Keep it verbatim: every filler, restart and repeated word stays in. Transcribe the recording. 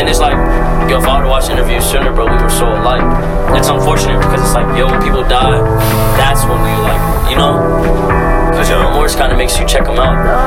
And it's like, yo, if I would've watched interviews sooner, bro, we were so alike. It's unfortunate because it's like, yo, when people die, that's when we like, you know? Because your remorse kind of makes you check them out.